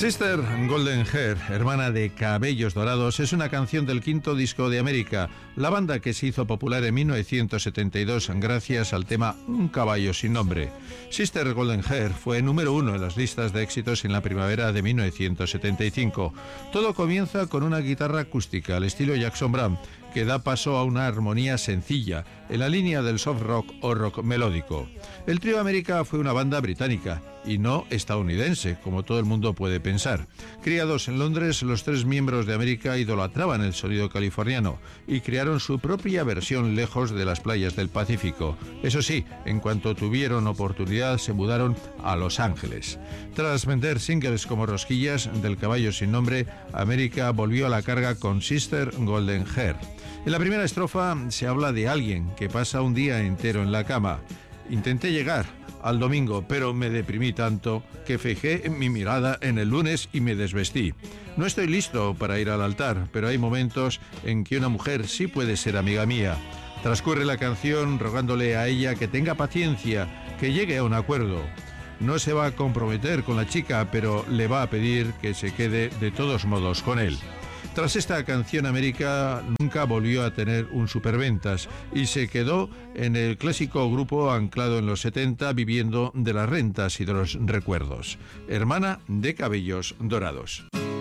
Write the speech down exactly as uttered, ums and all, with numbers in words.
Sister Golden Hair, hermana de Cabellos Dorados, es una canción del quinto disco de América, la banda que se hizo popular en mil novecientos setenta y dos gracias al tema Un caballo sin nombre. Sister Golden Hair fue número uno en las listas de éxitos en la primavera de mil novecientos setenta y cinco. Todo comienza con una guitarra acústica al estilo Jackson Browne, que da paso a una armonía sencilla, en la línea del soft rock o rock melódico. El trío América fue una banda británica y no estadounidense, como todo el mundo puede pensar. Criados en Londres, los tres miembros de América idolatraban el sonido californiano y crearon su propia versión lejos de las playas del Pacífico. Eso sí, en cuanto tuvieron oportunidad, se mudaron a Los Ángeles. Tras vender singles como rosquillas del caballo sin nombre, América volvió a la carga con Sister Golden Hair. En la primera estrofa se habla de alguien que pasa un día entero en la cama. Intenté llegar al domingo, pero me deprimí tanto que fijé mi mirada en el lunes y me desvestí. No estoy listo para ir al altar, pero hay momentos en que una mujer sí puede ser amiga mía. Transcurre la canción rogándole a ella que tenga paciencia, que llegue a un acuerdo. No se va a comprometer con la chica, pero le va a pedir que se quede de todos modos con él. Tras esta canción, América nunca volvió a tener un superventas y se quedó en el clásico grupo anclado en los setenta, viviendo de las rentas y de los recuerdos. Hermana de Cabellos Dorados.